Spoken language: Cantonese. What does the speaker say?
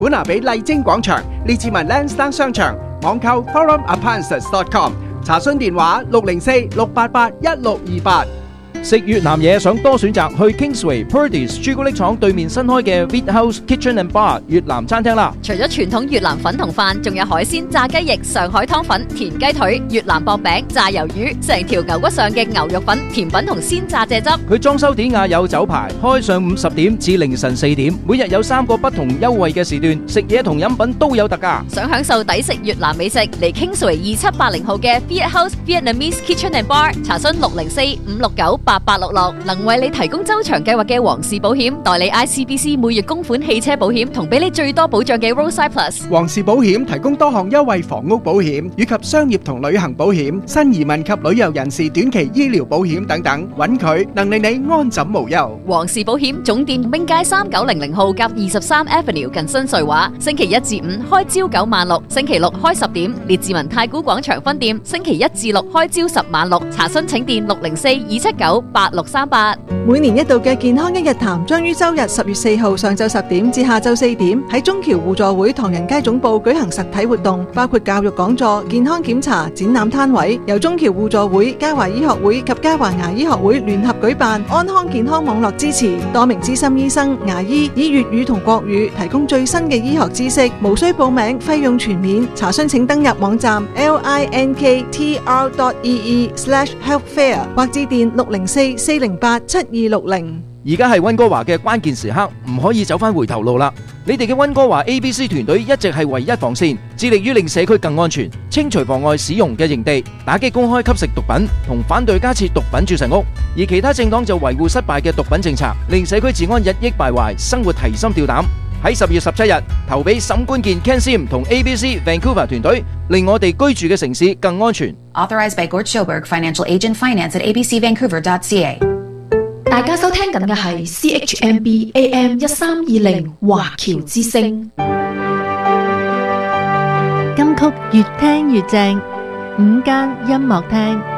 本拿比麗晶廣場、列治文 Lansdowne 商場、網購 forumappliances.com， 查詢電話604-688-1628。 食越南嘢想多選擇，去 Kingsway Purdy's 朱古力廠對面新開嘅 Wheat House Kitchen and Bar 越南餐廳啦。 除咗傳統越南粉同飯，仲有海鮮、炸雞翼、上海湯粉、田雞腿、越南薄餅、炸魷魚，成條牛骨上嘅牛肉粉、甜品同鮮榨蔗汁。 佢裝修典雅有酒牌，開上午10點至凌晨4點，每日有3個不同優惠嘅時段，食嘢同飲品都有特價。 想享受抵食越南美食，嚟 Kingsway 2780號嘅 Wheat House Vietnamese Kitchen and Bar， 查詢604-569-8866，能為你提供周長計劃嘅皇氏保險，代理 ICBC 每月供款汽車保險，同俾你最多保障嘅 Roadside Plus。 皇氏保險提供多項優惠房屋保險以及商業同旅行保險、新移民及旅遊人士短期醫療保險等等，揾佢能令你安枕無憂。 皇氏保險總店兵街3900號夾23 Avenue 近新瑞華，星期1至5開朝9晚6，星期6開10點。列治文太古廣場分店星期1至6開朝10晚6，查詢請電604-279-8638。 每年一度嘅健康一日談將於周日10月4號上晝10點至下晝4點喺中橋互助會唐人街總部舉行實體活動，包括教育講座、健康檢查、展覽攤位，由中橋互助會、嘉華醫學會及嘉華牙醫學會聯合舉辦，安康健康網絡支持，多名資深醫生、牙醫以粵語同國語提供最新嘅醫學知識，無需報名，費用全免。查詢請登入網站 linktr.ee/healthfair 或致電604-408-7260。 而家係溫哥華嘅關鍵時刻，唔可以走返回頭路啦！你哋嘅溫哥華 ABC 團隊一直係唯一防線，致力於令社區更安全，清除妨礙使用嘅營地，打擊公開吸食毒品，同反對加設毒品注射屋。而其他政黨就維護失敗嘅毒品政策，令社區治安日益敗壞，生活提心吊膽。喺10月17日投俾沈冠健 Ken Sim 同 ABC Vancouver 團隊，令我哋居住嘅城市更安全。 Authorized by Gord Schoberg, Financial Agent, Finance at abcvancouver.ca。 大家收聽緊嘅係 CHMB AM 1320華僑之聲。 金曲越聽越正，午間音樂廳。